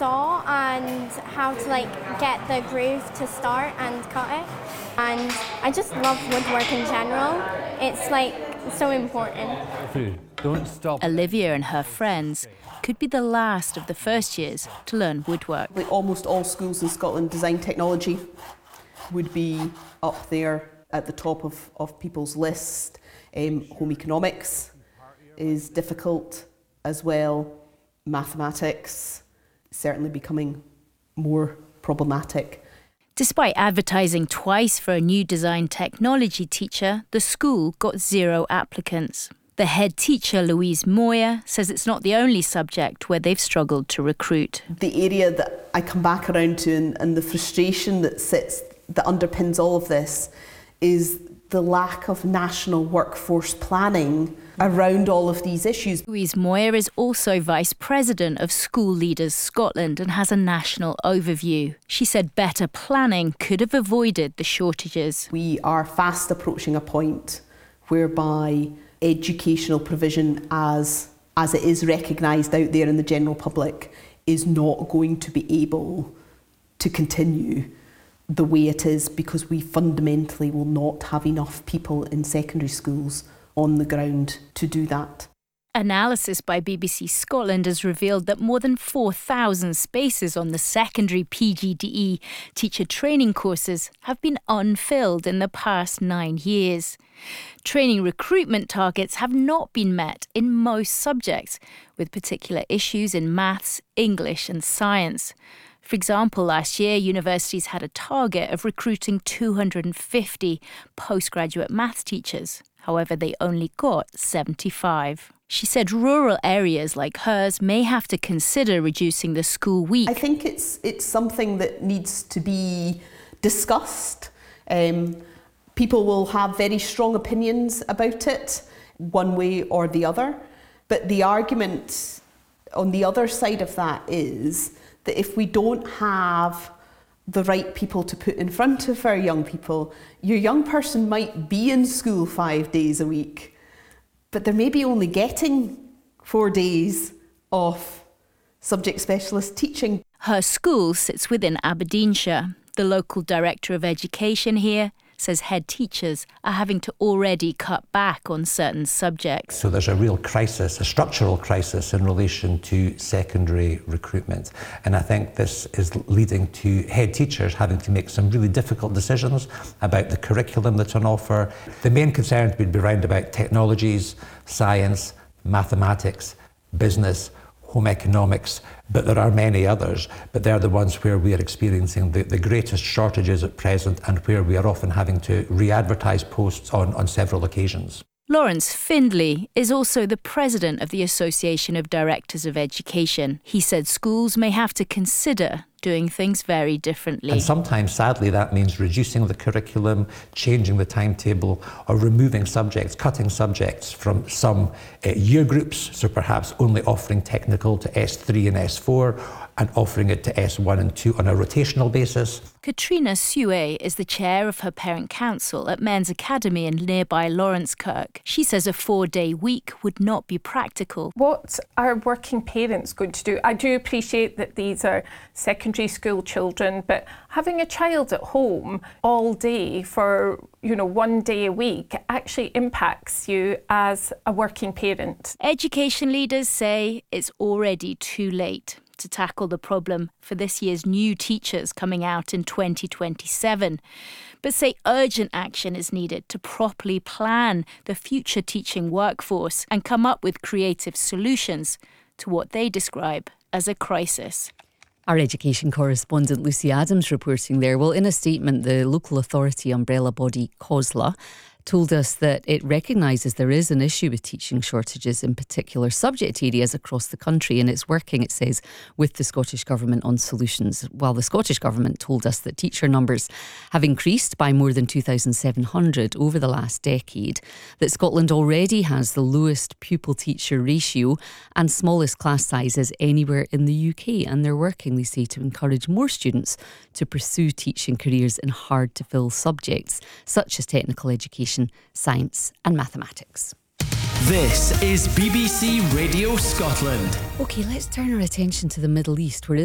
saw and how to get the groove to start and cut it. And I just love woodwork in general. It's so important. Don't stop. Olivia and her friends could be the last of the first years to learn woodwork. Almost all schools in Scotland, design technology would be up there at the top of people's list. Home economics is difficult as well. Mathematics certainly becoming more problematic. Despite advertising twice for a new design technology teacher, the school got 0 applicants. The head teacher, Louise Moyer, says it's not the only subject where they've struggled to recruit. The area that I come back around to and the frustration that underpins all of this is the lack of national workforce planning around all of these issues. Louise Moyer is also Vice President of School Leaders Scotland and has a national overview. She said better planning could have avoided the shortages. We are fast approaching a point whereby educational provision as it is recognised out there in the general public is not going to be able to continue the way it is, because we fundamentally will not have enough people in secondary schools on the ground to do that. Analysis by BBC Scotland has revealed that more than 4,000 spaces on the secondary PGDE teacher training courses have been unfilled in the past 9 years. Training recruitment targets have not been met in most subjects, with particular issues in maths, English and science. For example, last year, universities had a target of recruiting 250 postgraduate maths teachers. However, they only got 75. She said rural areas like hers may have to consider reducing the school week. I think it's something that needs to be discussed. People will have very strong opinions about it, one way or the other. But the argument on the other side of that is that if we don't have the right people to put in front of our young people, your young person might be in school 5 days a week, but they're maybe only getting 4 days of subject specialist teaching. Her school sits within Aberdeenshire. The local director of education here says head teachers are having to already cut back on certain subjects. So there's a real crisis, a structural crisis in relation to secondary recruitment. And I think this is leading to head teachers having to make some really difficult decisions about the curriculum that's on offer. The main concerns would be around about technologies, science, mathematics, business, home economics, but there are many others, but they're the ones where we are experiencing the greatest shortages at present and where we are often having to re-advertise posts on several occasions. Lawrence Findlay is also the president of the Association of Directors of Education. He said schools may have to consider doing things very differently. And sometimes, sadly, that means reducing the curriculum, changing the timetable, or removing subjects, cutting subjects from some year groups, so perhaps only offering technical to S3 and S4, and offering it to S1 and 2 on a rotational basis. Katrina Sue is the chair of her parent council at Men's Academy in nearby Lawrencekirk. She says a 4-day week would not be practical. What are working parents going to do? I do appreciate that these are secondary school children, but having a child at home all day for 1 day a week actually impacts you as a working parent. Education leaders say it's already too late to tackle the problem for this year's new teachers coming out in 2027, but say urgent action is needed to properly plan the future teaching workforce and come up with creative solutions to what they describe as a crisis. Our education correspondent Lucy Adams reporting there. Well, in a statement, the local authority umbrella body COSLA told us that it recognises there is an issue with teaching shortages in particular subject areas across the country, and it's working, it says, with the Scottish Government on solutions. While the Scottish Government told us that teacher numbers have increased by more than 2,700 over the last decade, that Scotland already has the lowest pupil-teacher ratio and smallest class sizes anywhere in the UK, and they're working, they say, to encourage more students to pursue teaching careers in hard-to-fill subjects, such as technical education, science and mathematics. This is BBC Radio Scotland. OK, let's turn our attention to the Middle East, where